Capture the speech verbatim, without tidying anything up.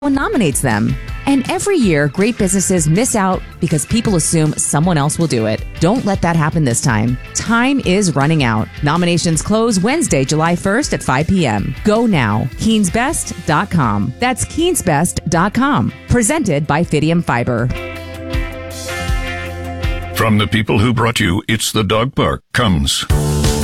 nominates them. And every year, great businesses miss out because people assume someone else will do it. Don't let that happen this time. Time is running out. Nominations close Wednesday, July first at five p.m. Go now. Keens Best dot com. That's Keens Best dot com. Presented by Fidium Fiber. From the people who brought you It's the Dog Park comes